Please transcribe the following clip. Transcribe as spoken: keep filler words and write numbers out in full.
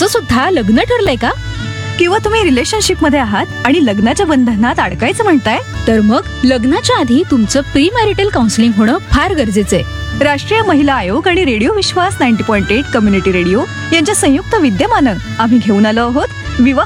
तुमचं सुद्धा लग्न ठरलंय का? किंवा तुम्ही रिलेशनशिप मध्ये आहात आणि लग्नाच्या बंधनात अडकायचं म्हणताय? तर मग लग्नाच्या आधी तुमचं प्री मॅरिटल काउन्सिलिंग होणं फार गरजेचं आहे. राष्ट्रीय महिला आयोग आणि रेडिओ विश्वास ninety point eight community radio यांच्या संयुक्त विद्यमानं आम्ही घेऊन आलो आहोत विवाह